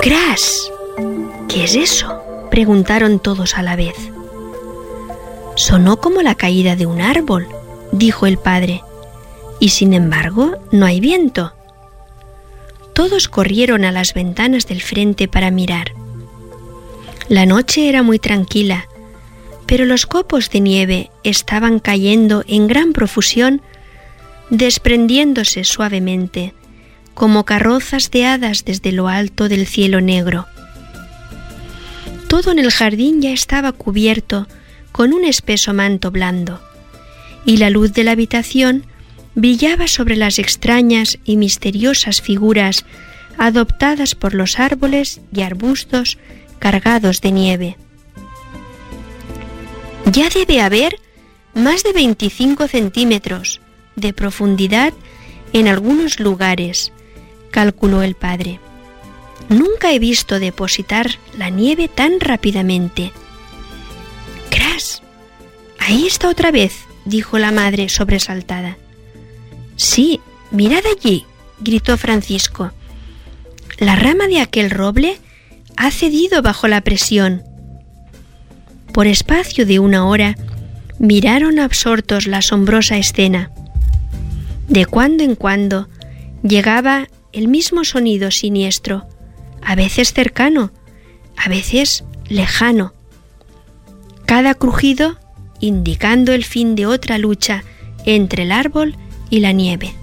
¡Crash! ¿Qué es eso?, preguntaron todos a la vez. Sonó como la caída de un árbol, dijo el padre, y sin embargo no hay viento. Todos corrieron a las ventanas del frente para mirar. La noche era muy tranquila, pero los copos de nieve estaban cayendo en gran profusión, desprendiéndose suavemente, como carrozas de hadas desde lo alto del cielo negro. Todo en el jardín ya estaba cubierto con un espeso manto blando, y la luz de la habitación brillaba sobre las extrañas y misteriosas figuras adoptadas por los árboles y arbustos cargados de nieve. Ya debe haber más de 25 centímetros de profundidad en algunos lugares, calculó el padre. Nunca he visto depositar la nieve tan rápidamente. ¡Crash! Ahí está otra vez, dijo la madre sobresaltada. Sí, mirad allí, gritó Francisco. La rama de aquel roble ha cedido bajo la presión. Por espacio de una hora miraron absortos la asombrosa escena. De cuando en cuando llegaba el mismo sonido siniestro, a veces cercano, a veces lejano. Cada crujido indicando el fin de otra lucha entre el árbol y la nieve.